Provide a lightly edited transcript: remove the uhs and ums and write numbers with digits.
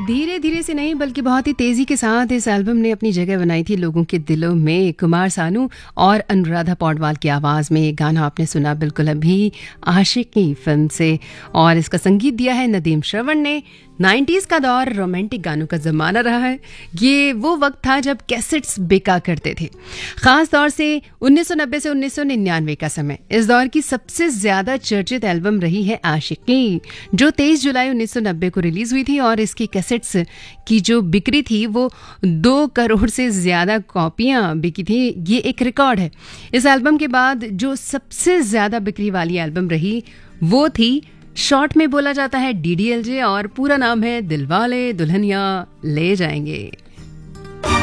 धीरे धीरे से नहीं बल्कि बहुत ही तेजी के साथ इस एल्बम ने अपनी जगह बनाई थी लोगों के दिलों में। कुमार सानू और अनुराधा पौडवाल की आवाज़ में ये गाना आपने सुना बिल्कुल अभी आशिकी फिल्म से, और इसका संगीत दिया है नदीम श्रवण ने। 90s का दौर रोमांटिक गानों का ज़माना रहा है। ये वो वक्त था जब कैसेट्स बिका करते थे, ख़ास तौर से 1990 से 1999 का समय। इस दौर की सबसे ज़्यादा चर्चित एल्बम रही है आशिकी, जो 23 जुलाई 1990 को रिलीज़ हुई थी, और इसकी कैसेट्स की जो बिक्री थी वो 2 करोड़ से ज़्यादा कॉपियाँ बिकी थी। ये एक रिकॉर्ड है। इस एल्बम के बाद जो सबसे ज़्यादा बिक्री वाली एल्बम रही वो थी, शॉर्ट में बोला जाता है DDLJ, और पूरा नाम है दिलवाले दुल्हनिया ले जाएंगे।